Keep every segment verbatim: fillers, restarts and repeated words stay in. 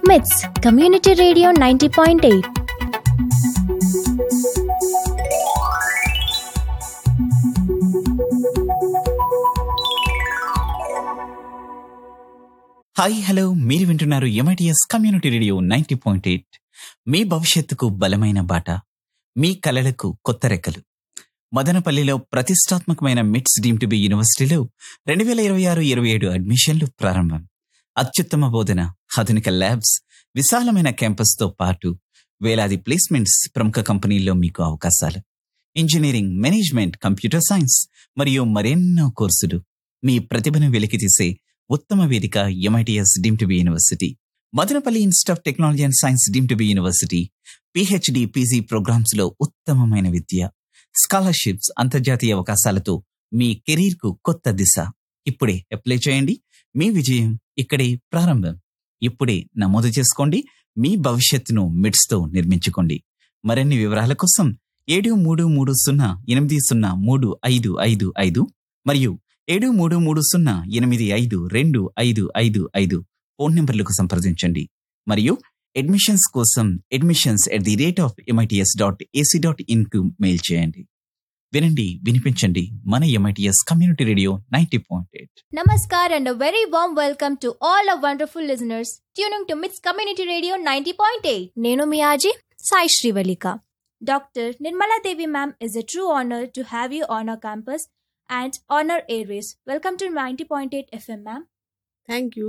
మిట్స్ community radio ninety point eight. Hi hello, మీరు వింటున్నారు MITS community radio ninety point eight. మీ భవిష్యత్తుకు బలమైన బాట, మీ కలలకు కొత్త రెక్కలు. మదనపల్లిలో ప్రతిష్టాత్మకమైన మిట్స్ డీమ్ టు బి యూనివర్సిటీలో రెండు వేల ఇరవై ఆరు ఇరవై ఏడు అడ్మిషన్లు ప్రారంభం. అత్యుత్తమ బోధన, ఆధునిక ల్యాబ్స్, విశాలమైన క్యాంపస్తో పాటు వేలాది ప్లేస్మెంట్స్, ప్రముఖ కంపెనీల్లో మీకు అవకాశాలు. ఇంజనీరింగ్, మేనేజ్మెంట్, కంప్యూటర్ సైన్స్ మరియు మరెన్నో కోర్సులు. మీ ప్రతిభను వెలికితీసే ఉత్తమ వేదిక MITS deem to be university. Madanapalle institute of technology and science deem to be university. PhD, PG programmes లో ఉత్తమమైన విద్య, స్కాలర్షిప్స్, అంతర్జాతీయ అవకాశాలతో మీ కెరీర్ కు కొత్త దిశ. ఇప్పుడే అప్లై చేయండి. మీ విజయం ఇక్కడే ప్రారంభం. ఇప్పుడే నమోదు చేసుకోండి. మీ భవిష్యత్తును మిడ్స్ తో నిర్మించుకోండి. మరిన్ని వివరాల కోసం ఏడు మూడు మూడు సున్నా ఎనిమిది సున్నా మూడు ఐదు ఐదు ఐదు మరియు ఏడు మూడు మూడు సున్నా ఎనిమిది ఐదు రెండు ఐదు ఐదు ఐదు ఫోన్ నెంబర్లకు సంప్రదించండి. మరియు అడ్మిషన్స్ కోసం admissions at the rate of MITS dot AC dot in కు మెయిల్ చేయండి. వినండి, వినిపించండి మన MITS community radio ninety point eight. Namaskar and a very warm welcome to all our wonderful listeners tuning to Mits Community Radio ninety point eight. నేను మీ Aussie Sai Srivallika. Doctor Nirmala Devi ma'am, is a true honor to have you on our campus and on our airways. Welcome to ninety point eight F M, ma'am. Thank you.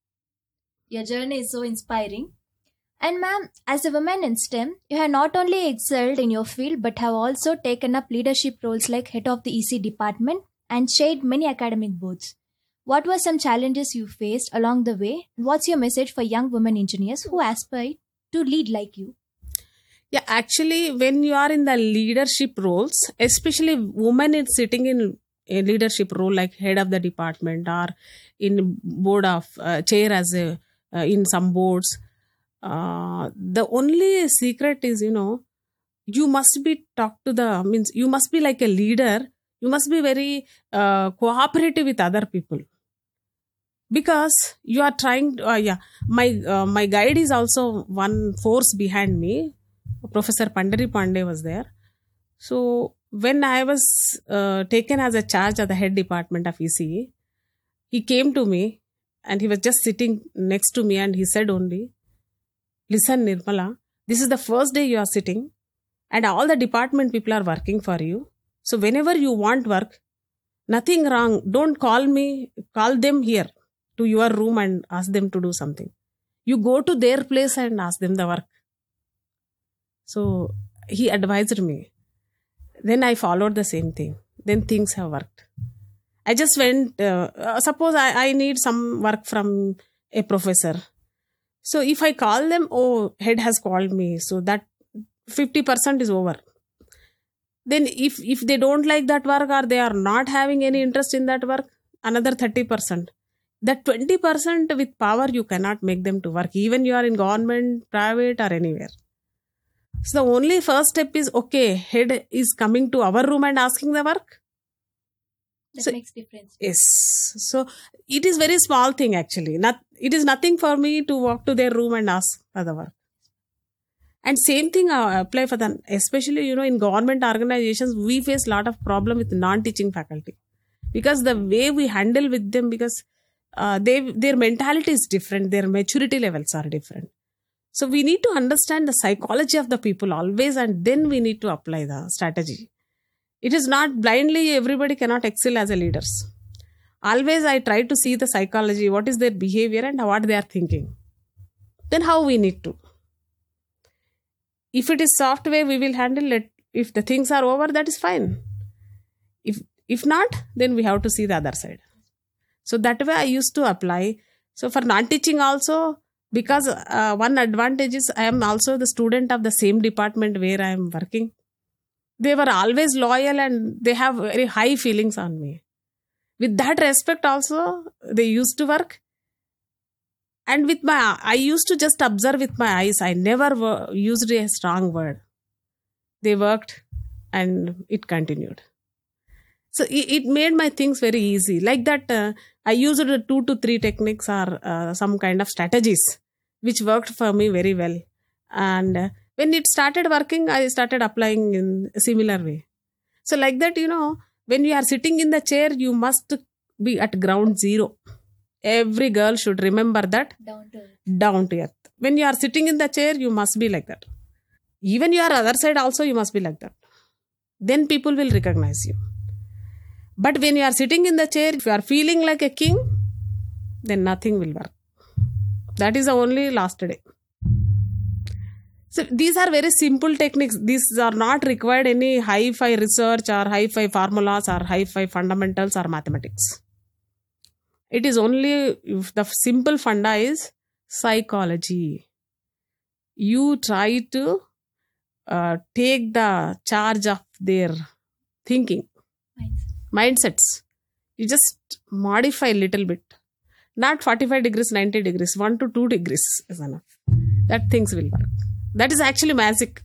Your journey is so inspiring. And ma'am, as a woman in STEM, you have not only excelled in your field but have also taken up leadership roles like head of the E C department and chaired many academic boards. What were some challenges you faced along the way? What's your message for young women engineers who aspire to lead like you? Yeah, actually, when you are in the leadership roles, especially women is sitting in a leadership role like head of the department or in board of uh, chair as a uh, in some boards. Uh, the only secret is, you know, you must be talk to the means you must be like a leader. You must be very uh, cooperative with other people because you are trying. Uh, yeah, my uh, my guide is also one force behind me. Professor Pandari Pandey was there. So when I was uh, taken as a charge of the head department of E C, he came to me and he was just sitting next to me and he said only, "Listen, Nirmala, this is the first day you are sitting and all the department people are working for you. So whenever you want work, nothing wrong. Don't call me, call them here to your room and ask them to do something. You go to their place and ask them the work." So he advised me. Then I followed the same thing. Then things have worked. I just went, uh, uh, suppose I, I need some work from a professor. So if I call them, oh, head has called me. So that fifty percent is over. Then if, if they don't like that work or they are not having any interest in that work, another thirty percent. That twenty percent with power, you cannot make them to work. Even you are in government, private or anywhere. So the only first step is, okay, head is coming to our room and asking the work. That So- makes difference. Yes. So it is very small thing actually. Not, it is nothing for me to walk to their room and ask for the work. And same thing I apply for the, especially, you know, in government organizations, we face a lot of problem with non-teaching faculty. Because the way we handle with them, because uh, they their mentality is different, their maturity levels are different. So we need to understand the psychology of the people always and then we need to apply the strategy. It is not blindly, everybody cannot excel as a leaders. Always I try to see the psychology, what is their behavior and what they are thinking. Then how we need to. If it is soft way, we will handle it. If the things are over, that is fine. If if not, then we have to see the other side. So that way I used to apply. So for non-teaching also, because uh, one advantage is I am also the student of the same department where I am working. They were always loyal and they have very high feelings on me. With that respect also, they used to work. And with my, I used to just observe with my eyes. I never wo- used a strong word. They worked and it continued. So it, it made my things very easy. Like that, uh, I used two to three techniques or uh, some kind of strategies which worked for me very well. And uh, when it started working, I started applying in a similar way. So like that, you know, when you are sitting in the chair, you must be at ground zero. Every girl should remember that. Down to earth. Down to earth. When you are sitting in the chair, you must be like that. Even your other side also, you must be like that. Then people will recognize you. But when you are sitting in the chair, if you are feeling like a king, then nothing will work. That is the only last day. So these are very simple techniques. These are not required any high-fi research or high-fi formulas or high-fi fundamentals or mathematics. It is only, if the simple funda is psychology. You try to uh, take the charge of their thinking, mindsets. You just modify a little bit. Not forty-five degrees, ninety degrees, one to two degrees is enough. That things will work. That is actually magic.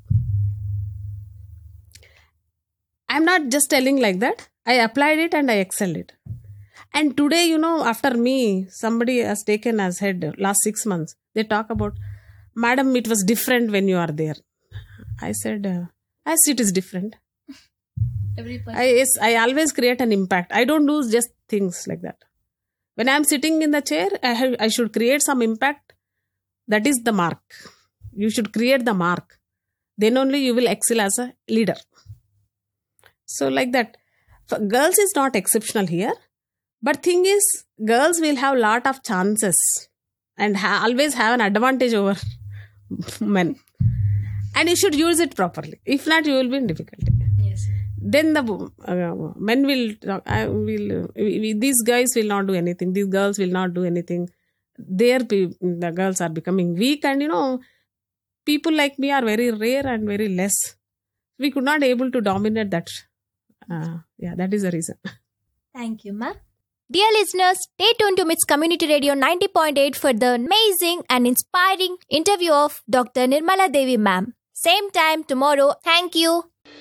I'm not just telling like that. I applied it and I excelled it. And today, you know, after me, somebody has taken as head last six months. They talk about, Madam, it was different when you are there. I said, uh, as it is different. Every person. I, yes, I always create an impact. I don't do just things like that. When I'm sitting in the chair, I, have, I should create some impact. That is the mark. You should create the mark. Then only you will excel as a leader. So like that. For girls is not exceptional here. But thing is, girls will have lot of chances and ha- always have an advantage over men. And you should use it properly. If not, you will be in difficulty. Yes. Then the uh, men will, talk, I will, uh, these guys will not do anything. These girls will not do anything. Their the girls are becoming weak, and you know, people like me are very rare and very less. We could not able to dominate that. Uh, yeah, that is the reason. Thank you, ma'am. Dear listeners, stay tuned to M I T S Community Radio ninety point eight for the amazing and inspiring interview of Doctor Nirmala Devi ma'am. Same time tomorrow. Thank you.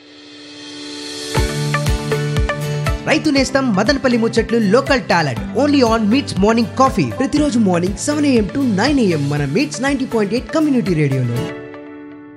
రైతు నేస్తం మదనపల్లి ముచ్చట్లు local talent only on meets morning coffee ప్రతిరోజు morning seven AM to nine AM మన meets ninety point eight community రేడియోలో.